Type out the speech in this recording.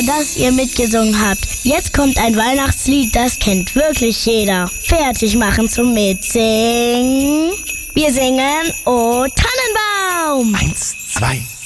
dass ihr mitgesungen habt. Jetzt kommt ein Weihnachtslied, das kennt wirklich jeder. Fertig machen zum Mitsingen. Wir singen O Tannenbaum. 1, 2,